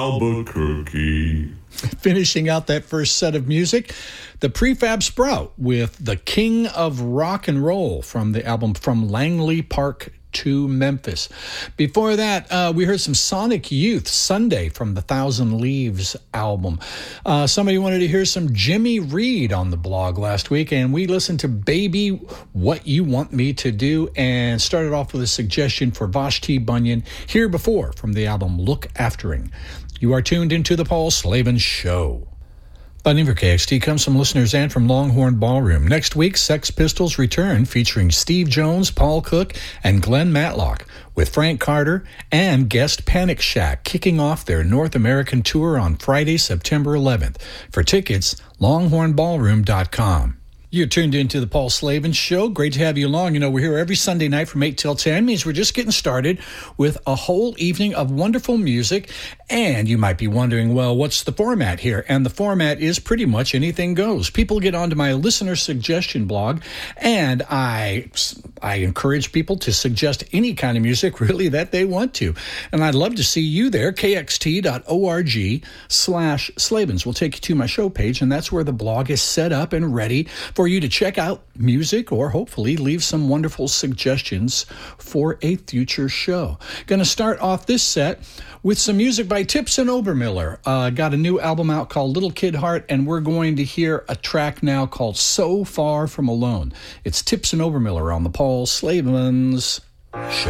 Albuquerque. Finishing out that first set of music, the Prefab Sprout with The King of Rock and Roll from the album From Langley Park to Memphis. Before that, we heard some Sonic Youth, Sunday from the Thousand Leaves album. Somebody wanted to hear some Jimmy Reed on the blog last week, and we listened to Baby, What You Want Me to Do, and started off with a suggestion for Vashti Bunyan, Here Before, from the album Look Aftering. You are tuned into the Paul Slavin Show. Funding for KXT comes from listeners and from Longhorn Ballroom. Next week, Sex Pistols return featuring Steve Jones, Paul Cook, and Glenn Matlock, with Frank Carter and guest Panic Shack kicking off their North American tour on Friday, September 11th. For tickets, longhornballroom.com. You're tuned into the Paul Slavin Show. Great to have you along. You know, we're here every Sunday night from 8 till 10. Means we're just getting started with a whole evening of wonderful music. And you might be wondering, well, what's the format here? And the format is pretty much anything goes. People get onto my listener suggestion blog, and I encourage people to suggest any kind of music, really, that they want to. And I'd love to see you there, kxt.org/Slavins. We'll take you to my show page, and that's where the blog is set up and ready for you to check out music or hopefully leave some wonderful suggestions for a future show. Going to start off this set with some music by Tipson Obermiller. Got a new album out called Little Kid Heart, and we're going to hear a track now called So Far From Alone. It's Tipson Obermiller on the Paul Slavins Show.